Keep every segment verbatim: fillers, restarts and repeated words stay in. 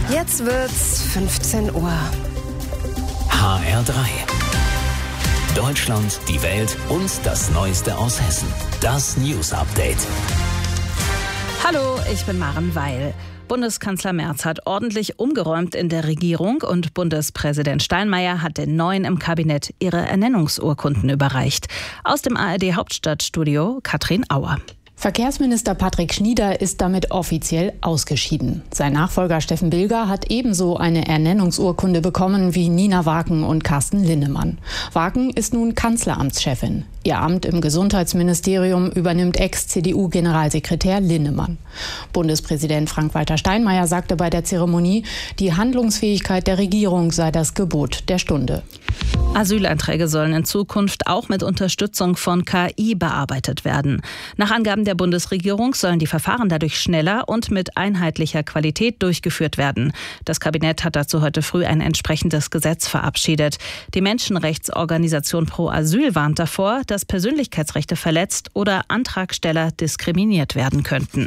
Jetzt wird's fünfzehn Uhr. H R drei. Deutschland, die Welt und das Neueste aus Hessen. Das News Update. Hallo, ich bin Maren Weil. Bundeskanzler Merz hat ordentlich umgeräumt in der Regierung und Bundespräsident Steinmeier hat den Neuen im Kabinett ihre Ernennungsurkunden überreicht. Aus dem A R D-Hauptstadtstudio Katrin Auer. Verkehrsminister Patrick Schnieder ist damit offiziell ausgeschieden. Sein Nachfolger Steffen Bilger hat ebenso eine Ernennungsurkunde bekommen wie Nina Waken und Carsten Linnemann. Waken ist nun Kanzleramtschefin. Ihr Amt im Gesundheitsministerium übernimmt Ex-C D U-Generalsekretär Linnemann. Bundespräsident Frank-Walter Steinmeier sagte bei der Zeremonie, die Handlungsfähigkeit der Regierung sei das Gebot der Stunde. Asylanträge sollen in Zukunft auch mit Unterstützung von K I bearbeitet werden. Nach Angaben der Bundesregierung sollen die Verfahren dadurch schneller und mit einheitlicher Qualität durchgeführt werden. Das Kabinett hat dazu heute früh ein entsprechendes Gesetz verabschiedet. Die Menschenrechtsorganisation Pro Asyl warnt davor, dass Persönlichkeitsrechte verletzt oder Antragsteller diskriminiert werden könnten.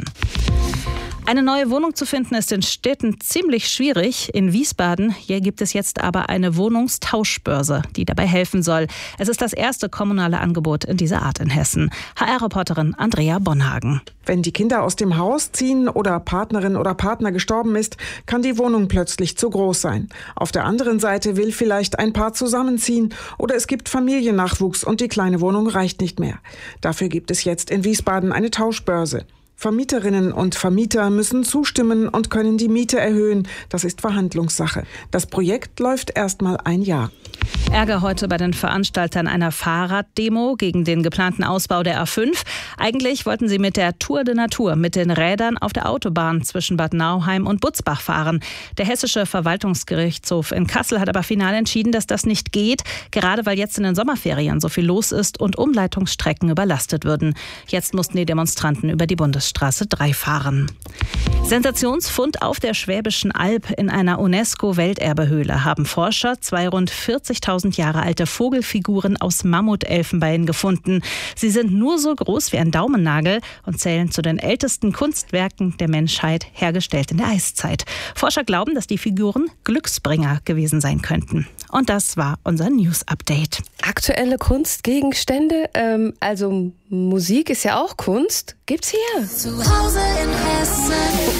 Eine neue Wohnung zu finden ist in Städten ziemlich schwierig. In Wiesbaden hier gibt es jetzt aber eine Wohnungstauschbörse, die dabei helfen soll. Es ist das erste kommunale Angebot in dieser Art in Hessen. H R-Reporterin Andrea Bonhagen. Wenn die Kinder aus dem Haus ziehen oder Partnerin oder Partner gestorben ist, kann die Wohnung plötzlich zu groß sein. Auf der anderen Seite will vielleicht ein Paar zusammenziehen oder es gibt Familiennachwuchs und die kleine Wohnung reicht nicht mehr. Dafür gibt es jetzt in Wiesbaden eine Tauschbörse. Vermieterinnen und Vermieter müssen zustimmen und können die Miete erhöhen. Das ist Verhandlungssache. Das Projekt läuft erst mal ein Jahr. Ärger heute bei den Veranstaltern einer Fahrraddemo gegen den geplanten Ausbau der A fünf. Eigentlich wollten sie mit der Tour de Natur mit den Rädern auf der Autobahn zwischen Bad Nauheim und Butzbach fahren. Der Hessische Verwaltungsgerichtshof in Kassel hat aber final entschieden, dass das nicht geht, gerade weil jetzt in den Sommerferien so viel los ist und Umleitungsstrecken überlastet würden. Jetzt mussten die Demonstranten über die Bundesstraße drei fahren. Sensationsfund auf der Schwäbischen Alb. In einer UNESCO-Welterbehöhle haben Forscher zwei rund vierzigtausend Jahre alte Vogelfiguren aus Mammutelfenbein gefunden. Sie sind nur so groß wie ein Daumennagel und zählen zu den ältesten Kunstwerken der Menschheit, hergestellt in der Eiszeit. Forscher glauben, dass die Figuren Glücksbringer gewesen sein könnten. Und das war unser News-Update. Aktuelle Kunstgegenstände, ähm, also Musik ist ja auch Kunst, gibt's hier. Zu Hause in Hessen.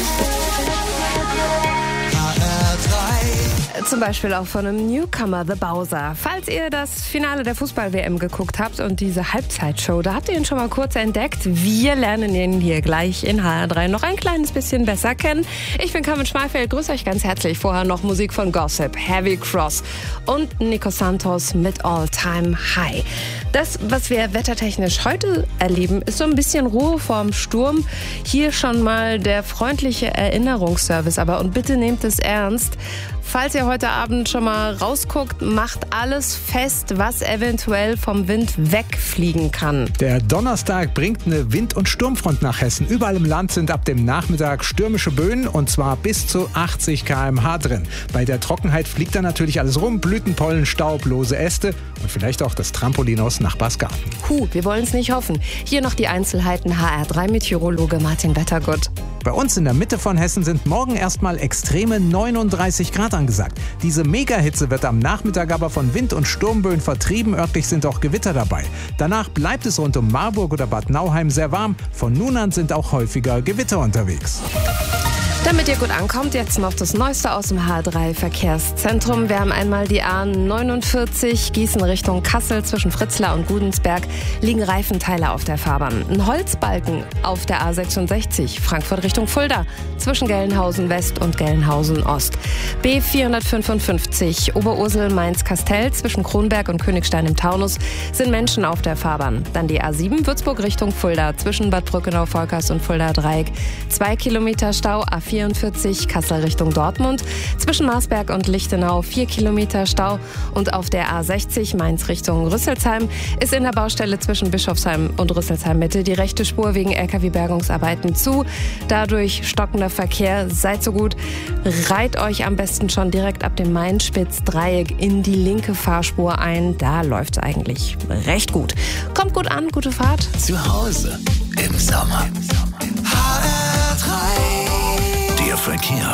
Zum Beispiel auch von einem Newcomer, The Bowser. Falls ihr das Finale der Fußball-W M geguckt habt und diese Halbzeitshow, da habt ihr ihn schon mal kurz entdeckt. Wir lernen ihn hier gleich in H R drei noch ein kleines bisschen besser kennen. Ich bin Carmen Schmalfeld, grüße euch ganz herzlich. Vorher noch Musik von Gossip, Heavy Cross und Nico Santos mit All Time High. Das, was wir wettertechnisch heute erleben, ist so ein bisschen Ruhe vorm Sturm. Hier schon mal der freundliche Erinnerungsservice, aber und bitte nehmt es ernst. Falls ihr heute Abend schon mal rausguckt, macht alles fest, was eventuell vom Wind wegfliegen kann. Der Donnerstag bringt eine Wind- und Sturmfront nach Hessen. Überall im Land sind ab dem Nachmittag stürmische Böen und zwar bis zu achtzig Kilometer pro Stunde drin. Bei der Trockenheit fliegt dann natürlich alles rum. Blütenpollen, Staub, lose Äste und vielleicht auch das Trampolin aus Nachbarsgarten. Huh, wir wollen es nicht hoffen. Hier noch die Einzelheiten. H R drei Meteorologe Martin Wettergut. Bei uns in der Mitte von Hessen sind morgen erstmal extreme neununddreißig Grad angesagt. Diese Megahitze wird am Nachmittag aber von Wind- und Sturmböen vertrieben. Örtlich sind auch Gewitter dabei. Danach bleibt es rund um Marburg oder Bad Nauheim sehr warm. Von nun an sind auch häufiger Gewitter unterwegs. Damit ihr gut ankommt, jetzt noch das Neueste aus dem H R drei Verkehrszentrum. Wir haben einmal die A neunundvierzig, Gießen Richtung Kassel. Zwischen Fritzlar und Gudensberg liegen Reifenteile auf der Fahrbahn. Ein Holzbalken auf der A sechsundsechzig, Frankfurt Richtung Fulda. Zwischen Gelnhausen West und Gelnhausen Ost. B vierhundertfünfundfünfzig, Oberursel Mainz-Kastell. Zwischen Kronberg und Königstein im Taunus sind Menschen auf der Fahrbahn. Dann die A sieben, Würzburg Richtung Fulda. Zwischen Bad Brückenau-Volkers und Fulda-Dreieck. Zwei Kilometer Stau. A vierundvierzig, Kassel Richtung Dortmund. Zwischen Marsberg und Lichtenau vier Kilometer Stau. Und auf der A sechzig Mainz Richtung Rüsselsheim ist in der Baustelle zwischen Bischofsheim und Rüsselsheim Mitte die rechte Spur wegen L K W-Bergungsarbeiten zu. Dadurch stockender Verkehr. Seid so gut, reiht euch am besten schon direkt ab dem Main-Spitz-Dreieck in die linke Fahrspur ein. Da läuft es eigentlich recht gut. Kommt gut an, gute Fahrt. Zu Hause im Sommer. H R drei. Der Verkehr.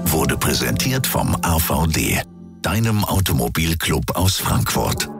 wurde präsentiert vom A V D, deinem Automobilclub aus Frankfurt.